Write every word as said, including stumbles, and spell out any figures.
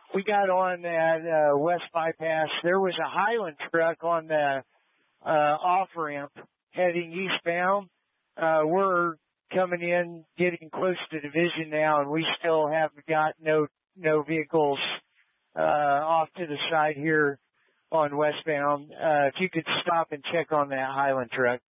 we got on that uh, West Bypass. There was a Highland truck on the uh, off-ramp heading eastbound. Uh, we're coming in, getting close to Division now, and we still have got no no vehicles uh, off to the side here on westbound. Uh, if you could stop and check on that Highland truck.